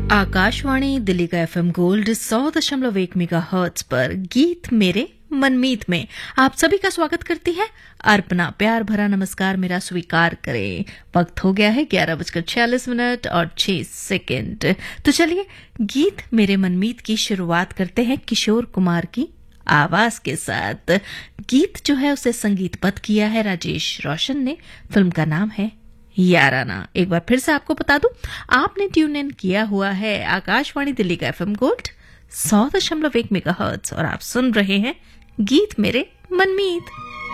आकाशवाणी दिल्ली का FM gold 100.1 megahertz पर गीत मेरे मनमीत में आप सभी का स्वागत करती है अर्पणा। प्यार भरा नमस्कार मेरा स्वीकार करें। वक्त हो गया है 11:46 और 6 सेकंड। तो चलिए गीत मेरे मनमीत की शुरुआत करते हैं किशोर कुमार की आवाज के साथ। गीत जो है उसे संगीतबद्ध किया है राजेश रोशन ने। फिल्म का नाम है याराना। एक बार फिर से आपको बता दूं, आपने ट्यून इन किया हुआ है आकाशवाणी दिल्ली का एफएम गोल्ड 100.1 मेगाहर्ट्ज और आप सुन रहे हैं गीत मेरे मनमीत।